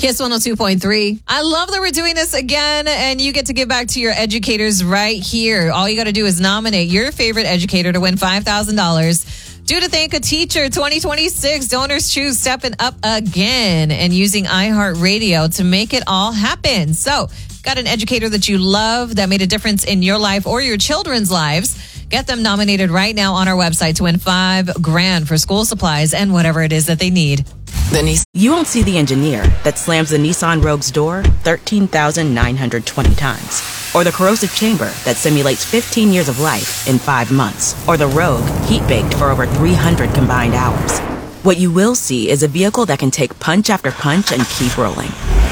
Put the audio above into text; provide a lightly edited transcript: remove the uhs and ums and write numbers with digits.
Kiss 102.3. I love that we're doing this again, and you get to give back to your educators right here. All you got to do is nominate your favorite educator to win $5,000. Due to Thank a Teacher 2026, donors choose stepping up again and using iHeartRadio to make it all happen. So, got an educator that you love that made a difference in your life or your children's lives? Get them nominated right now on our website to win $5,000 for school supplies and whatever it is that they need. You won't see the engineer that slams the Nissan Rogue's door 13,920 times. Or the corrosive chamber that simulates 15 years of life in 5 months. Or the Rogue heat-baked for over 300 combined hours. What you will see is a vehicle that can take punch after punch and keep rolling.